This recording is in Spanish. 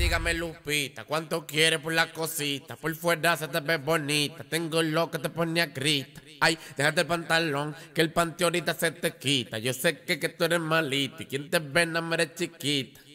dígame Lupita, ¿cuánto quieres por la cosita? Por fuera se te ve bonita, tengo lo que te pone a grita. Ay, déjate el pantalón, que el panty ahorita se te quita. Yo sé que tú eres malita y quien te ve no me eres chiquita.